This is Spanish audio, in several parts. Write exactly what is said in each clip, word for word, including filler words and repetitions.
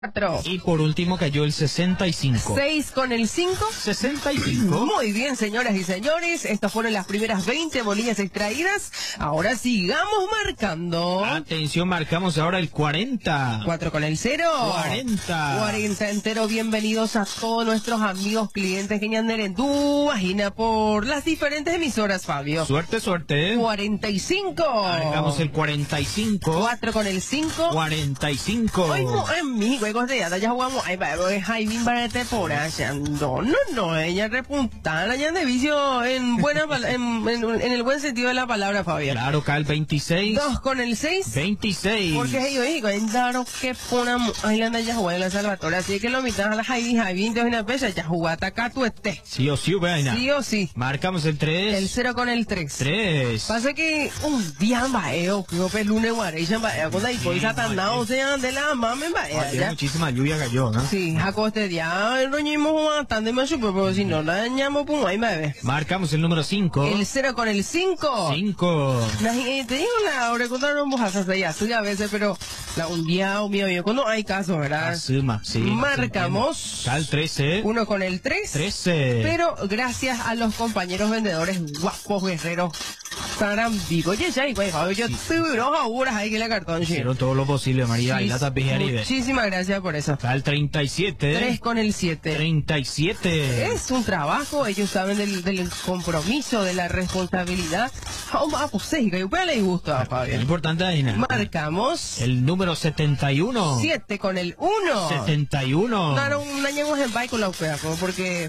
cuatro. Y por último cayó el sesenta y cinco. seis con el cinco. sesenta y cinco. Muy bien, señoras y señores. Estas fueron las primeras veinte bolillas extraídas. Ahora sigamos marcando. Atención, marcamos ahora el cuarenta. cuatro con el cero. cuarenta. cuarenta entero. Bienvenidos a todos nuestros amigos clientes que andan en tu página por las diferentes emisoras, Fabio. Suerte, suerte. cuarenta y cinco. Marcamos el cuarenta y cinco. cuatro con el cinco. cuarenta y cinco. Hoy no, en mi juegos de ya jugamos. Ay, pero es Jaivin para temporada. No, no, no. Ella repuntada ya de vicio en buena en, en, en el buen sentido de la palabra, Fabián. Claro, Cal veintiséis. dos con el seis. veintiséis. Porque yo digo, es raro que ponamos. Ahí anda ya jugando en la Salvatore. Así que lo mitad a la Jaivin, Jaivin de una pecha. Ya jugata acá tú estés. Sí o sí, vaina. Sí o sí. Marcamos el tres. El cero con el tres. tres. Pasa que un día en Baeo, que yo pe lunes guarecha en Baeo, con la hipoisa tan nao, sea de la mame en Baeo. Muchísima lluvia cayó, ¿no? Sí, a coste ya roñimos bastante más chupo, pero si no la dañamos, pues ahí me ve. Marcamos el número cinco. El cero con el cinco. cinco. La, eh, te digo la ahora contaron vos hasta ya, estoy a veces, pero la un día, un mío, yo cuando hay caso, ¿verdad? Asuma, sí. Marcamos. Cal trece. Uno con el tres. trece. Pero gracias a los compañeros vendedores guapos guerreros estarán vivos. Oye, ya, y güey, yo tuve dos auguras ahí que la cartón, sí. Hicieron todo lo posible, María. Y la tapizaría. Muchísimas gracias por eso. Cal treinta y siete. tres con el siete. treinta y siete. Es un trabajo, ellos saben del, del compromiso, de la responsabilidad. Ah, pues sí, que yo le gusta, Fabián. Es importante, Aina. Marcamos. El número setenta y uno. siete con el uno. setenta y uno. Claro, un año en bike con la U P E A, porque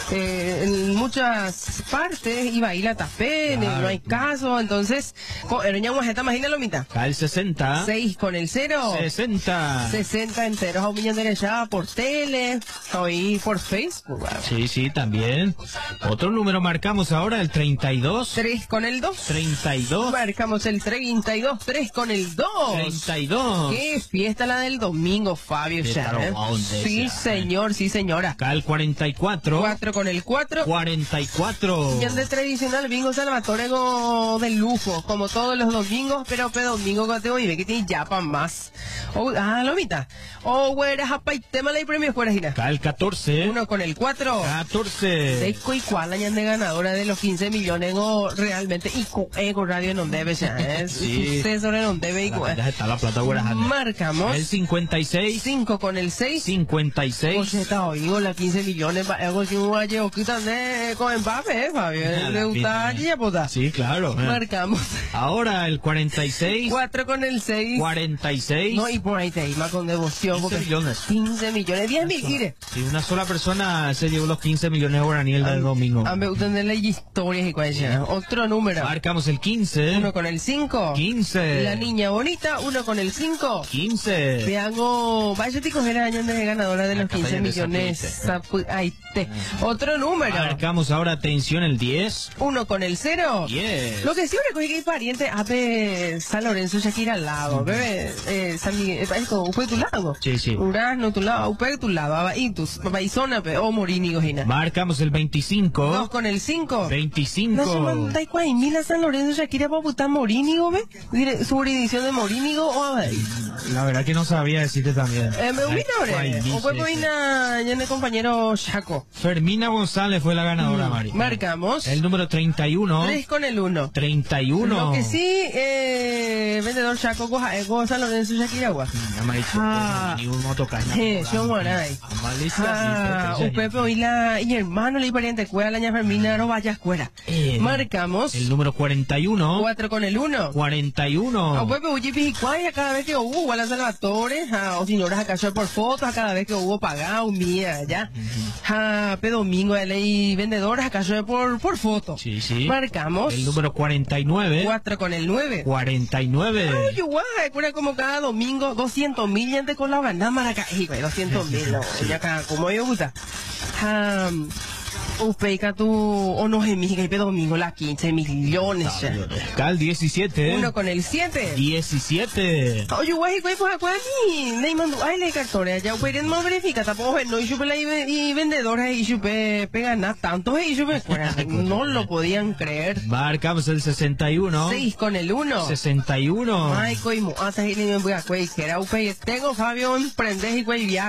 eh, en muchas partes iba a ir la tapé, claro. No hay caso, entonces, eroñamos esta imagina lo mitad. Cal sesenta. seis con el cero. sesenta. sesenta enteros a un millón de derechada por tele, hoy por Facebook. Bueno. Sí, sí, también. Otro número marcamos ahora, el treinta y dos. tres con el dos. treinta y dos. Marcamos el treinta y dos, tres con el dos. treinta y dos. Qué fiesta la del domingo, Fabio. Ya, ¿eh? Sí, señor, sí, señora. Cal cuarenta y cuatro. cuatro con el cuatro. cuarenta y cuatro. Y el de tradicional bingo Salvatore de lujo, como todos los domingos, pero pe domingo que te voy que tiene yapa más. Oh, ah, lo mitad. Oh, güera, japa y tema la premio fuera gira. Cal catorce. Uno con el cuatro. catorce. Seco y cuál añan de ganadora de los quince millones o realmente y con ego radio no debe ser. Es sí. Sucesor no debe igual. Está la plata güera. Marcamos. El cincuenta y seis. cinco con el seis. cincuenta y seis. Pues está oigo la quince millones. Algo que un año quitan de con Mbappé, eh, Fabio. Le gusta ya puta. Sí, claro. Marcamos. Ahora el cuarenta y seis. cuatro con el seis. cuarenta y seis. No, y por ahí te iba con devoción. quince millones. quince millones. diez mil, mire. Sí, una sola persona se llevó los quince millones de guaraní el del domingo. A ver, usted le historias y cosas. Otro número. Marcamos el quince. Uno con el cinco. quince. La niña bonita, uno con el cinco. quince. Te hago. Vaya te coger años de ganadora de los quince millones. Ahí te. Otro número. Marcamos ahora, atención, el diez. Uno con el cero. diez. Lo que siempre cogí que pariente a ver San Lorenzo Shakira al lado. Bebé, eh, San Miguel, esto fue tu lado. Sí, sí. Urano tu lado, Upe tu lado, Abaitus, Baizona, o Morini, Gojina. Marcamos el veinticinco. Dos con el cinco. veinticinco. No se manda igual, mila San Lorenzo Shakira para putar Morini, ¿ve? Su jurisdicción de Morini, o Abay. La verdad que no sabía decirte también. Eh, me ubina, bre. O fue Moina, ya el compañero Chaco. Fermina González fue la ganadora, mm. Mari. Marcamos. El número treinta y uno. tres con el uno. treinta y uno. Lo que sí, eh, vendedor Chaco, goza Lorenzo Shakira, gua. No me ha dicho ah, ni un motocaña. Eh, yo guaray. Ah, un Pepe y la y hermano le pariente cuela la ña Fermina no vaya a escuela. Eh, Marcamos. El número cuarenta y uno. cuatro con el uno. cuarenta y uno. A Pepe Uji Pijicuaya cada vez que hubo igual a Salvatore, ah, o señoras acaso por fotos, cada vez que hubo pagado, mía, ya. Ah, pe domingo de ley vendedores acaso por por foto. Sí, sí. Marcamos. El número cuarenta y nueve. cuatro con el nueve. cuarenta y nueve. Ay, igual, recuerda como cada domingo doscientos mil gente con la banda maraca. doscientos mil, no, ya acá, como yo gusta. Um, Upeica tu o no gemiga y domingo la quince millones. Cal diecisiete. Uno con el siete. diecisiete. Oye, güey, güey, pues acuérdate. Neymar, ay, le cartore. Ya, güey, no verifica. Tampoco, no, y supe la y vendedora y supe pega nada tanto. Y supe, no lo podían creer. Marcamos el sesenta y uno. seis con el uno. sesenta y uno. Ay, güey, hasta ahí le voy a güey, que era, güey, tengo Fabio, prendes y güey,